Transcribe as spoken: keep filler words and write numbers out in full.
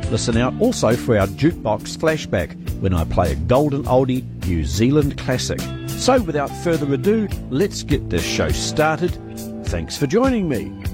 Listen out also for our Jukebox Flashback, when I play a golden oldie New Zealand classic. So without further ado, let's get this show started. Thanks for joining me.